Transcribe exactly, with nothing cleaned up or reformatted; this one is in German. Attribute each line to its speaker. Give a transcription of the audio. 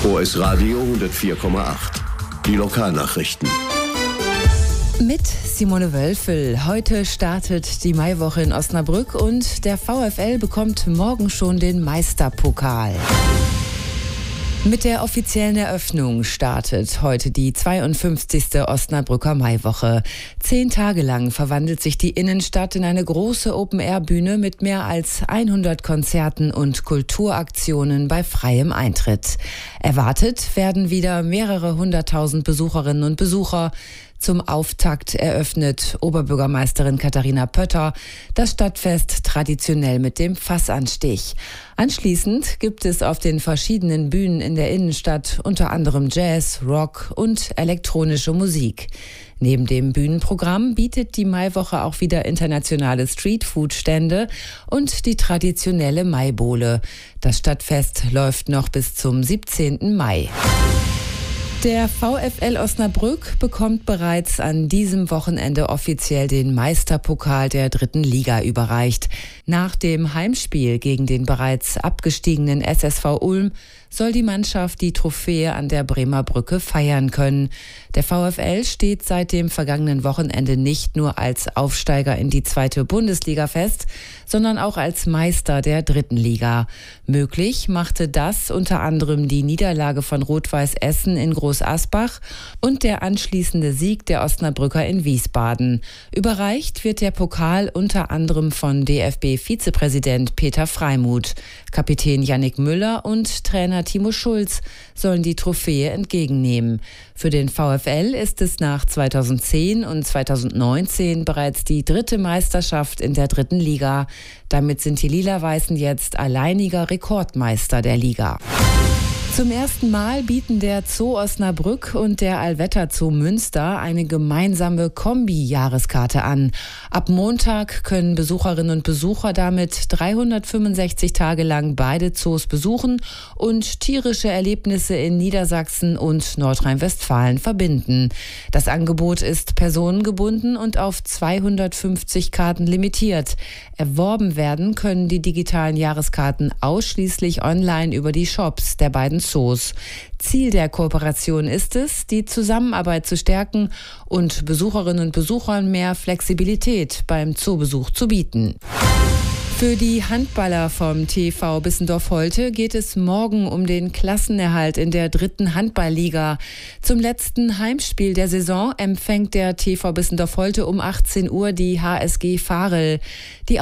Speaker 1: O S Radio hundertvier Komma acht. Die Lokalnachrichten.
Speaker 2: Mit Simone Wölfel. Heute startet die Maiwoche in Osnabrück und der VfL bekommt morgen schon den Meisterpokal. Mit der offiziellen Eröffnung startet heute die zweiundfünfzigste Osnabrücker Maiwoche. Zehn Tage lang verwandelt sich die Innenstadt in eine große Open-Air-Bühne mit mehr als hundert Konzerten und Kulturaktionen bei freiem Eintritt. Erwartet werden wieder mehrere hunderttausend Besucherinnen und Besucher. Zum Auftakt eröffnet Oberbürgermeisterin Katharina Pötter das Stadtfest traditionell mit dem Fassanstich. Anschließend gibt es auf den verschiedenen Bühnen in der Innenstadt unter anderem Jazz, Rock und elektronische Musik. Neben dem Bühnenprogramm bietet die Maiwoche auch wieder internationale Streetfood-Stände und die traditionelle Maibowle. Das Stadtfest läuft noch bis zum siebzehnten Mai. Der VfL Osnabrück bekommt bereits an diesem Wochenende offiziell den Meisterpokal der dritten Liga überreicht. Nach dem Heimspiel gegen den bereits abgestiegenen S S V Ulm soll die Mannschaft die Trophäe an der Bremer Brücke feiern können. Der VfL steht seit dem vergangenen Wochenende nicht nur als Aufsteiger in die zweite Bundesliga fest, sondern auch als Meister der dritten Liga. Möglich machte das unter anderem die Niederlage von Rot-Weiß Essen in Groß Asbach und der anschließende Sieg der Osnabrücker in Wiesbaden. Überreicht wird der Pokal unter anderem von D F B-Vizepräsident Peter Freimuth. Kapitän Yannick Müller und Trainer Timo Schulz sollen die Trophäe entgegennehmen. Für den VfL ist es nach zweitausendzehn und zweitausendneunzehn bereits die dritte Meisterschaft in der dritten Liga. Damit sind die Lila-Weißen jetzt alleiniger Rekordmeister der Liga. Zum ersten Mal bieten der Zoo Osnabrück und der Allwetter Zoo Münster eine gemeinsame Kombi-Jahreskarte an. Ab Montag können Besucherinnen und Besucher damit dreihundertfünfundsechzig Tage lang beide Zoos besuchen und tierische Erlebnisse in Niedersachsen und Nordrhein-Westfalen verbinden. Das Angebot ist personengebunden und auf zweihundertfünfzig Karten limitiert. Erworben werden können die digitalen Jahreskarten ausschließlich online über die Shops der beiden Zoos. Ziel der Kooperation ist es, die Zusammenarbeit zu stärken und Besucherinnen und Besuchern mehr Flexibilität beim Zoobesuch zu bieten. Für die Handballer vom T V Bissendorf-Holte geht es morgen um den Klassenerhalt in der dritten Handballliga. Zum letzten Heimspiel der Saison empfängt der T V Bissendorf-Holte um achtzehn Uhr die H S G Varel. Die